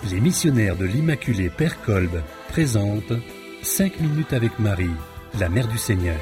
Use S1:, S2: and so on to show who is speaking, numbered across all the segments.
S1: Les missionnaires de l'Immaculée Père Kolb présentent 5 minutes avec Marie, la Mère du Seigneur.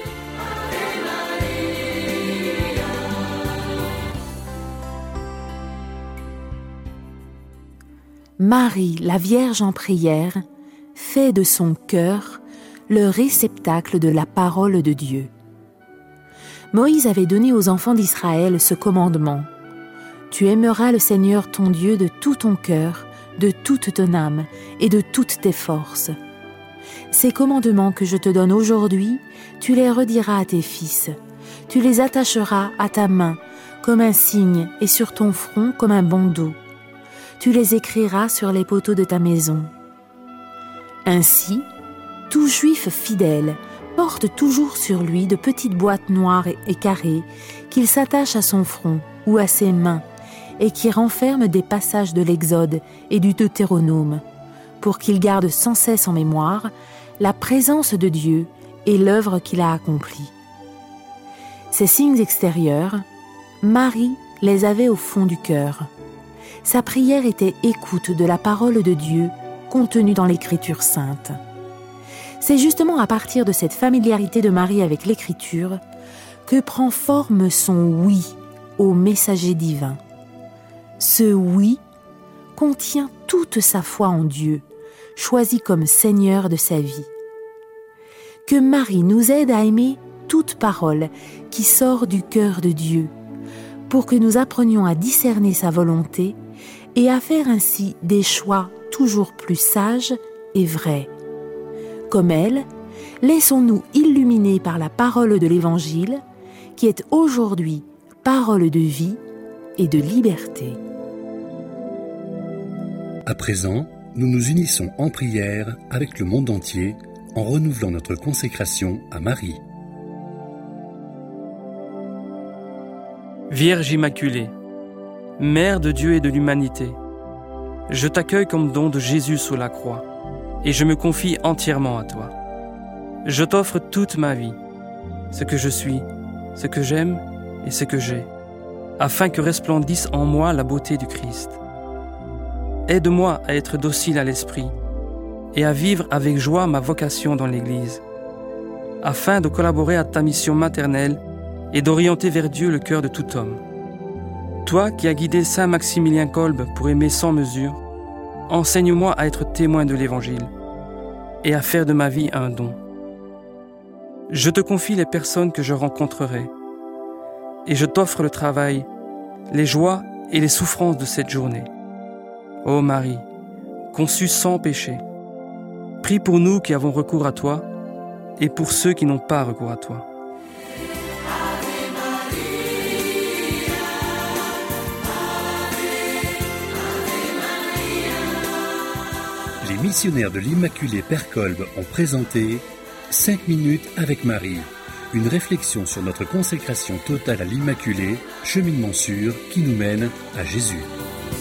S2: Marie, la Vierge en prière, fait de son cœur le réceptacle de la parole de Dieu. Moïse avait donné aux enfants d'Israël ce commandement. Tu aimeras le Seigneur ton Dieu de tout ton cœur, de toute ton âme et de toutes tes forces. Ces commandements que je te donne aujourd'hui, tu les rediras à tes fils. Tu les attacheras à ta main comme un signe et sur ton front comme un bandeau. Tu les écriras sur les poteaux de ta maison. Ainsi, tout juif fidèle porte toujours sur lui de petites boîtes noires et carrées qu'il s'attache à son front ou à ses mains et qui renferment des passages de l'Exode et du Deutéronome, pour qu'il garde sans cesse en mémoire la présence de Dieu et l'œuvre qu'il a accomplie. Ces signes extérieurs, Marie les avait au fond du cœur. Sa prière était écoute de la parole de Dieu contenue dans l'Écriture sainte. C'est justement à partir de cette familiarité de Marie avec l'Écriture que prend forme son oui au messager divin. Ce oui contient toute sa foi en Dieu, choisi comme Seigneur de sa vie. Que Marie nous aide à aimer toute parole qui sort du cœur de Dieu, pour que nous apprenions à discerner sa volonté et à faire ainsi des choix toujours plus sages et vrais. Comme elle, laissons-nous illuminer par la parole de l'Évangile, qui est aujourd'hui parole de vie et de liberté.
S1: À présent, nous nous unissons en prière avec le monde entier en renouvelant notre consécration à Marie.
S3: Vierge Immaculée, Mère de Dieu et de l'humanité, je t'accueille comme don de Jésus sous la croix et je me confie entièrement à toi. Je t'offre toute ma vie, ce que je suis, ce que j'aime et ce que j'ai, afin que resplendisse en moi la beauté du Christ. Aide-moi à être docile à l'esprit et à vivre avec joie ma vocation dans l'Église, afin de collaborer à ta mission maternelle et d'orienter vers Dieu le cœur de tout homme. Toi qui as guidé Saint Maximilien Kolb pour aimer sans mesure, enseigne-moi à être témoin de l'Évangile et à faire de ma vie un don. Je te confie les personnes que je rencontrerai et je t'offre le travail, les joies et les souffrances de cette journée. Ô Marie, conçue sans péché, prie pour nous qui avons recours à toi et pour ceux qui n'ont pas recours à toi.
S1: Les missionnaires de l'Immaculée Père Kolb ont présenté 5 minutes avec Marie, une réflexion sur notre consécration totale à l'Immaculée, cheminement sûr qui nous mène à Jésus.